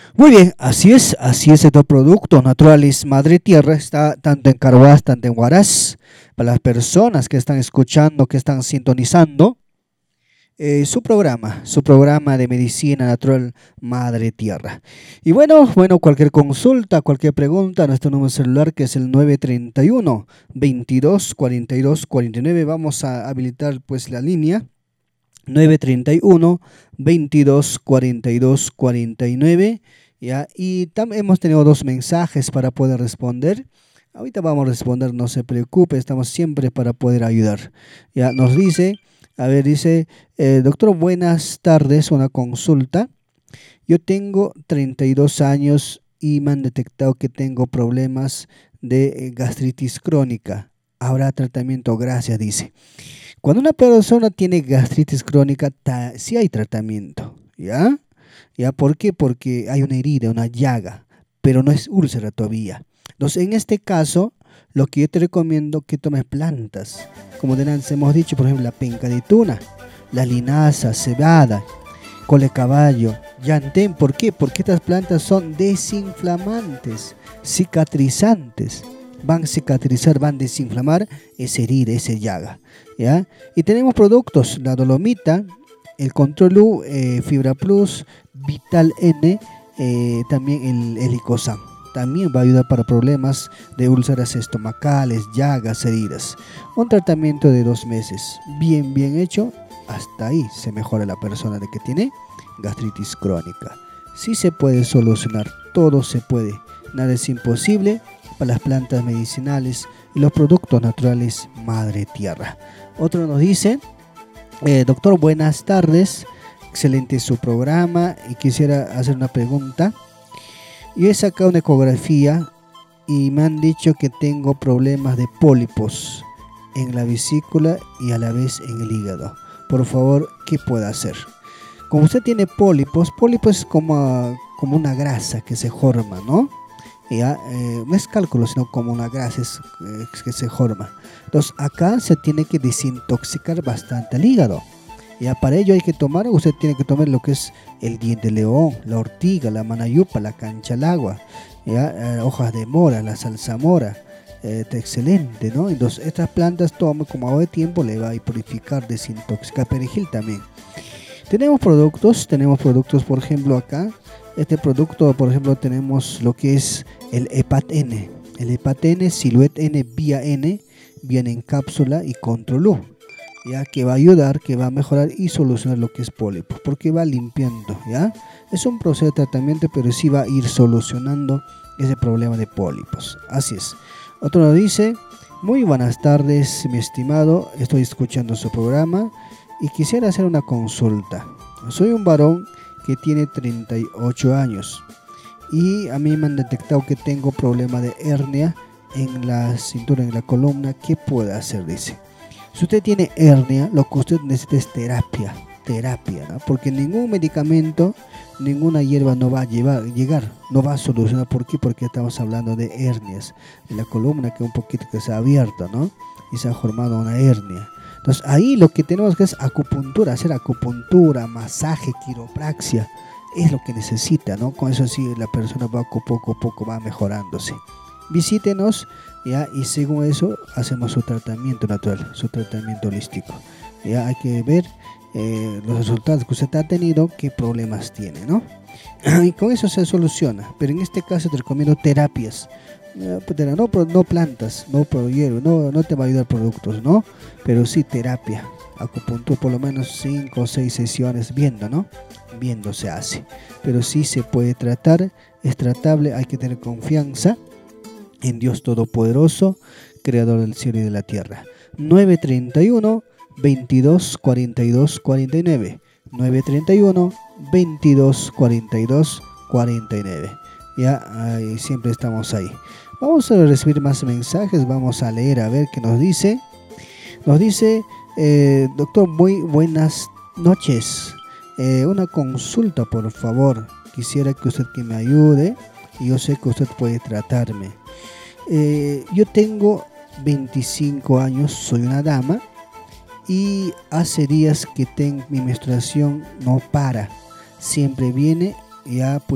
Muy bien, así es estos productos naturales Madre Tierra, está tanto en Carhuaz, tanto en Huaraz, para las personas que están escuchando, que están sintonizando, su programa de medicina natural Madre Tierra. Y bueno, cualquier consulta, cualquier pregunta, nuestro número celular que es el 931 22 42 49, vamos a habilitar pues la línea 931 22 42 49, ¿ya? Y también hemos tenido dos mensajes para poder responder. Ahorita vamos a responder, no se preocupe, estamos siempre para poder ayudar. Ya nos dice, dice, doctor, buenas tardes, una consulta. Yo tengo 32 años y me han detectado que tengo problemas de gastritis crónica. Habrá tratamiento, gracias, dice. Cuando una persona tiene gastritis crónica, sí hay tratamiento, ¿ya? ¿Ya? ¿Por qué? Porque hay una herida, una llaga, pero no es úlcera todavía. Entonces, en este caso, lo que yo te recomiendo que tomes plantas, como antes hemos dicho, por ejemplo, la penca de tuna, la linaza, cebada, cole caballo, llantén. ¿Por qué? Porque estas plantas son desinflamantes, cicatrizantes. Van a cicatrizar, van a desinflamar esa herida, esa llaga, ¿ya? Y tenemos productos, la dolomita, el Control U, Fibra Plus, Vital N, también el Helicosan. También va a ayudar para problemas de úlceras estomacales, llagas, heridas. Un tratamiento de 2 meses, bien hecho, hasta ahí se mejora la persona de que tiene gastritis crónica. Sí se puede solucionar, todo se puede, nada es imposible para las plantas medicinales y los productos naturales Madre Tierra. Otro nos dice, doctor, buenas tardes, excelente su programa y quisiera hacer una pregunta. Yo he sacado una ecografía y me han dicho que tengo problemas de pólipos en la vesícula y a la vez en el hígado. Por favor, ¿qué puedo hacer? Como usted tiene pólipos es como una grasa que se forma, ¿no? Ya, no es cálculo, sino como una grasa que se forma. Entonces acá se tiene que desintoxicar bastante el hígado. Ya, para ello usted tiene que tomar lo que es el diente de león, la ortiga, la manayupa, la canchalagua, ya, hojas de mora, la salsamora, excelente, ¿no? Entonces estas plantas toman como agua de tiempo, le va a purificar, desintoxicar, perejil también. Tenemos productos, por ejemplo acá, este producto, por ejemplo, tenemos lo que es el Hepat N, Siluet N, Vía N, viene en cápsula y Control U, ya que va a ayudar, que va a mejorar y solucionar lo que es pólipo, porque va limpiando, ¿ya? Es un proceso de tratamiento, pero sí va a ir solucionando ese problema de pólipos. Así es. Otro nos dice, muy buenas tardes, mi estimado, estoy escuchando su programa y quisiera hacer una consulta. Soy un varón que tiene 38 años y a mí me han detectado que tengo problema de hernia en la cintura, en la columna. ¿Qué puede hacer? Dice. Si usted tiene hernia, lo que usted necesita es terapia, ¿no? Porque ningún medicamento, ninguna hierba no va a llegar, no va a solucionar. ¿Por qué? Porque estamos hablando de hernias, de la columna que un poquito que se ha abierto, ¿no? Y se ha formado una hernia. Entonces ahí lo que tenemos que es acupuntura, hacer acupuntura, masaje, quiropraxia, es lo que necesita, ¿no? Con eso sí la persona va poco a poco va mejorándose. Visítenos, ya, y según eso hacemos su tratamiento natural, su tratamiento holístico. Ya hay que ver los resultados que usted ha tenido, qué problemas tiene, ¿no? Y con eso se soluciona. Pero en este caso te recomiendo terapias. No plantas, no hierro, no te va a ayudar productos, ¿no? Pero sí terapia, acupuntura, por lo menos 5 o 6 sesiones viendo, ¿no? Viendo se hace. Pero sí se puede tratar, es tratable, hay que tener confianza en Dios Todopoderoso, Creador del cielo y de la tierra. 931 22 42 49, 931 22 42 49. Ya, siempre estamos ahí. Vamos a recibir más mensajes, vamos a leer a ver qué nos dice. Nos dice, doctor, muy buenas noches. Una consulta, por favor. Quisiera que usted me ayude y yo sé que usted puede tratarme. Yo tengo 25 años, soy una dama y hace días que mi menstruación no para. Siempre viene, ya pues